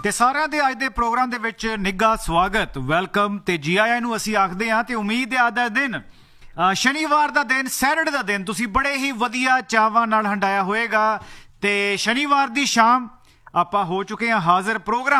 ਤੇ ਸਾਰਿਆਂ ਦੇ ਅੱਜ ਦੇ ਪ੍ਰੋਗਰਾਮ ਦੇ ਵਿੱਚ ਨਿੱਘਾ ਸਵਾਗਤ, ਵੈਲਕਮ ਤੇ ਜੀ ਆਇਆਂ ਨੂੰ ਅਸੀਂ ਆਖਦੇ ਹਾਂ। ਤੇ ਉਮੀਦ ਹੈ ਅੱਜ ਦਾ ਦਿਨ ਸ਼ਨੀਵਾਰ ਦਾ ਦਿਨ, ਸੈਟਰਡੇ ਦਾ ਦਿਨ ਤੁਸੀਂ ਬੜੇ ਹੀ ਵਧੀਆ ਚਾਵਾਂ ਨਾਲ ਹੰਡਾਇਆ ਹੋਏਗਾ। ਤੇ ਸ਼ਨੀਵਾਰ ਦੀ ਸ਼ਾਮ ਆਪਾਂ ਹੋ ਚੁੱਕੇ ਹਾਂ ਹਾਜ਼ਰ ਪ੍ਰੋਗਰਾਮ